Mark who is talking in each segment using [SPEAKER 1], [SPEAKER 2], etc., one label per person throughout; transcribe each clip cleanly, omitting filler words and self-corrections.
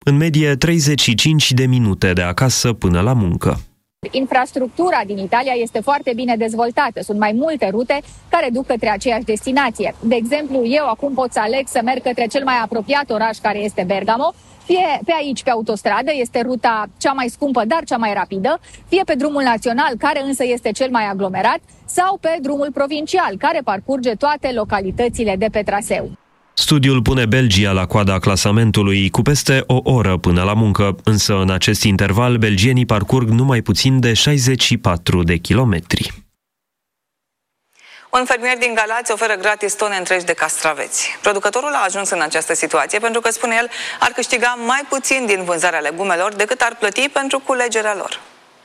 [SPEAKER 1] în medie 35 de minute de acasă până la muncă.
[SPEAKER 2] Infrastructura din Italia este foarte bine dezvoltată. Sunt mai multe rute care duc către aceeași destinație. De exemplu, eu acum pot să aleg să merg către cel mai apropiat oraș, care este Bergamo, fie pe aici, pe autostradă, este ruta cea mai scumpă, dar cea mai rapidă, fie pe drumul național, care însă este cel mai aglomerat, sau pe drumul provincial, care parcurge toate localitățile de pe traseu.
[SPEAKER 1] Studiul pune Belgia la coada clasamentului cu peste o oră până la muncă, însă în acest interval belgienii parcurg numai puțin de 64 de kilometri.
[SPEAKER 3] Un fermier din Galați oferă gratis tone întregi de castraveți. Producătorul a ajuns în această situație pentru că, spune el, ar câștiga mai puțin din vânzarea legumelor decât ar plăti pentru culegerea lor.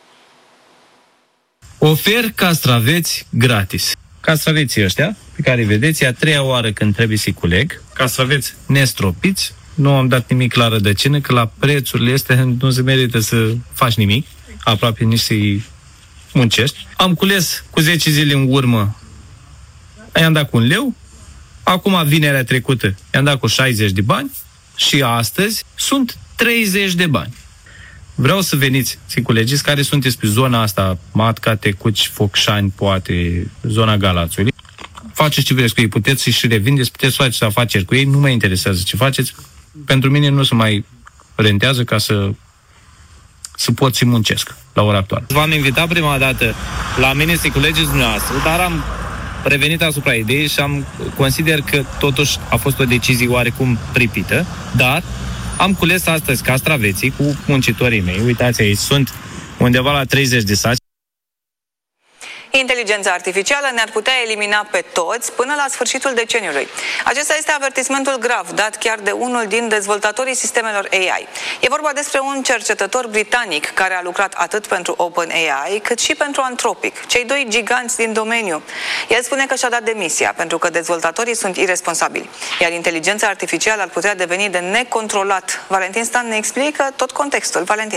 [SPEAKER 4] Ofer castraveți gratis. Castraveții ăștia, pe care îi vedeți, e a treia oară când trebuie să-i culeg. Castraveți nestropiți, nu am dat nimic la rădăcină, că la prețurile astea nu se merită să faci nimic, aproape nici să-i muncești. Am cules cu 10 zile în urmă, i-am dat cu 1 leu, acum vinerea trecută i-am dat cu 60 de bani și astăzi sunt 30 de bani. Vreau să veniți să culegiți care sunteți pe zona asta, Matca, Tecuci, Focșani, poate, zona Galațiului. Faceți ce vreți cu ei, puteți și revindeți, puteți face afaceri cu ei, nu mă interesează ce faceți. Pentru mine nu se mai rentează ca să pot să muncesc la ora actuală. V-am invitat prima dată la mine să culegeți dumneavoastră, dar am revenit asupra ideii și consider că totuși a fost o decizie oarecum pripită, dar am cules astăzi castraveții cu muncitorii mei. Uitați aici, sunt undeva la 30 de saci.
[SPEAKER 3] Inteligența artificială ne-ar putea elimina pe toți până la sfârșitul deceniului. Acesta este avertismentul grav dat chiar de unul din dezvoltatorii sistemelor AI. E vorba despre un cercetător britanic care a lucrat atât pentru OpenAI cât și pentru Anthropic, cei doi giganți din domeniu. El spune că și-a dat demisia pentru că dezvoltatorii sunt irresponsabili, iar inteligența artificială ar putea deveni de necontrolat. Valentin Stan ne explică tot contextul. Valentin.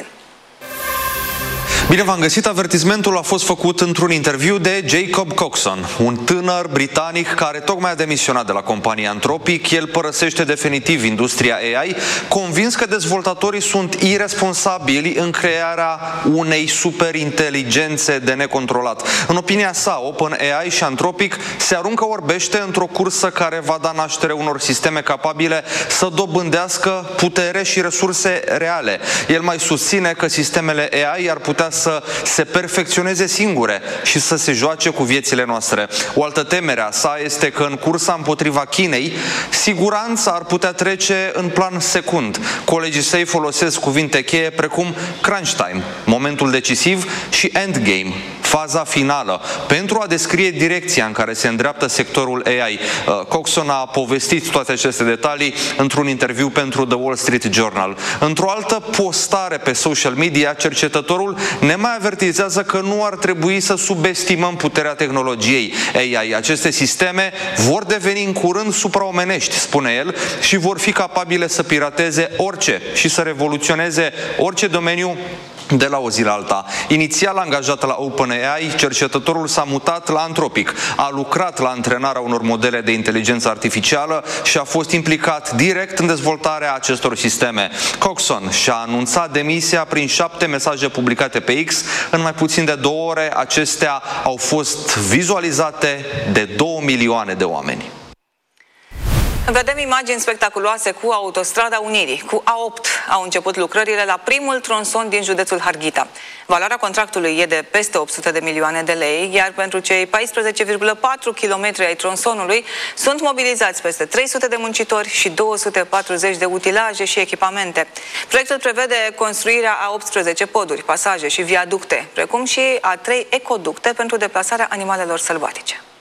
[SPEAKER 5] Bine v-am găsit. Avertismentul a fost făcut într-un interviu de Jacob Coxon, un tânăr britanic care tocmai a demisionat de la compania Anthropic. El părăsește definitiv industria AI, convins că dezvoltatorii sunt irresponsabili în crearea unei superinteligențe de necontrolat. În opinia sa, OpenAI și Anthropic se aruncă orbește într-o cursă care va da naștere unor sisteme capabile să dobândească putere și resurse reale. El mai susține că sistemele AI ar putea să se perfecționeze singure și să se joace cu viețile noastre. O altă temere a sa este că în cursa împotriva Chinei, siguranța ar putea trece în plan secund. Colegii săi folosesc cuvinte cheie precum crunch time, momentul decisiv, și endgame, faza finală, pentru a descrie direcția în care se îndreaptă sectorul AI. Coxon a povestit toate aceste detalii într-un interviu pentru The Wall Street Journal. Într-o altă postare pe social media, cercetătorul ne mai avertizează că nu ar trebui să subestimăm puterea tehnologiei AI. Aceste sisteme vor deveni în curând supraomenești, spune el, și vor fi capabile să pirateze orice și să revoluționeze orice domeniu de la o zi la alta. Inițial angajat la OpenAI, cercetătorul s-a mutat la Anthropic, a lucrat la antrenarea unor modele de inteligență artificială și a fost implicat direct în dezvoltarea acestor sisteme. Coxon și-a anunțat demisia prin 7 mesaje publicate pe X. În mai puțin de 2 ore, acestea au fost vizualizate de 2 milioane de oameni.
[SPEAKER 3] Vedem imagini spectaculoase cu Autostrada Unirii. Cu A8 au început lucrările la primul tronson din județul Harghita. Valoarea contractului e de peste 800 de milioane de lei, iar pentru cei 14,4 km ai tronsonului sunt mobilizați peste 300 de muncitori și 240 de utilaje și echipamente. Proiectul prevede construirea a 18 poduri, pasaje și viaducte, precum și a 3 ecoducte pentru deplasarea animalelor sălbatice.